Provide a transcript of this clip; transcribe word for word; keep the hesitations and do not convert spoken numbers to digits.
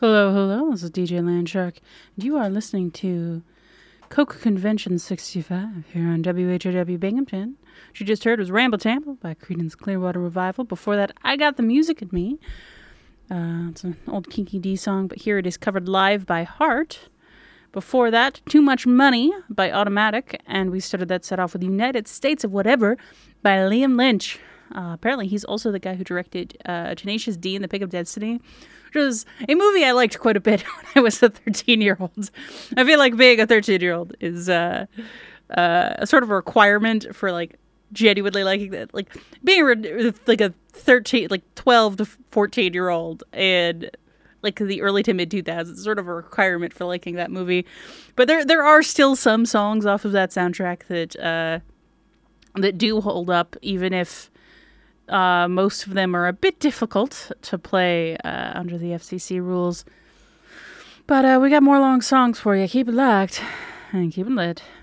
Hello, hello. This is D J Landshark. And you are listening to Coke Convention sixty-five here on W H O W Binghamton. What you just heard was Ramble Tamble by Creedence Clearwater Revival. Before that, I Got the Music in Me. Uh, it's an old Kinky D song, but here it is covered live by Heart. Before that, Too Much Money by Automatic. And we started that set off with United States of Whatever by Liam Lynch. Uh, apparently, he's also the guy who directed uh, Tenacious D and the Pick of Destiny, which was a movie I liked quite a bit when I was a thirteen-year-old. I feel like being a thirteen-year-old is uh, uh, a sort of a requirement for, like, genuinely liking that. Like, being a, re- like a thirteen, like, twelve to fourteen-year-old and, like, the early to mid two thousands is sort of a requirement for liking that movie. But there there are still some songs off of that soundtrack that, uh, that do hold up, even if Uh, most of them are a bit difficult to play uh, under the F C C rules. But uh, we got more long songs for you. Keep it locked and keep it lit.